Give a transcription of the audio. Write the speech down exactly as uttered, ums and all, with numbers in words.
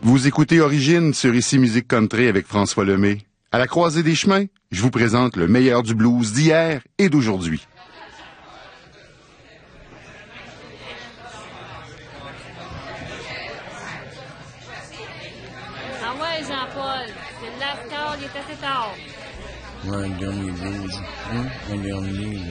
Vous écoutez Origine sur Ici Musique Country avec François Lemay. À la croisée des chemins, je vous présente le meilleur du blues d'hier et d'aujourd'hui. Ah ouais, Jean-Paul, c'est le last call, il est assez tard. Ouais, le dernier blues. Hein? Le dernier, là.